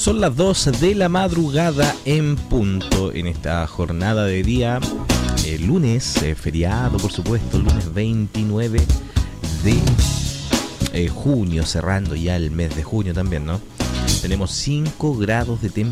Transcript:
son las 2 de la madrugada en punto en esta jornada de día lunes, feriado por supuesto, lunes 29 de junio, cerrando ya el mes de junio también, ¿no? Tenemos 5 grados de temperatura.